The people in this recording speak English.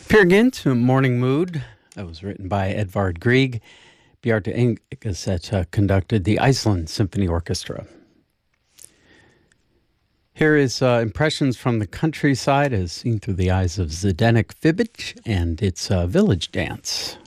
Peer Gynt, Morning Mood. That was written by Edvard Grieg. Bjarte Engeseth conducted the Iceland Symphony Orchestra. Here is impressions from the countryside as seen through the eyes of Zdenek Fibic and its village dance.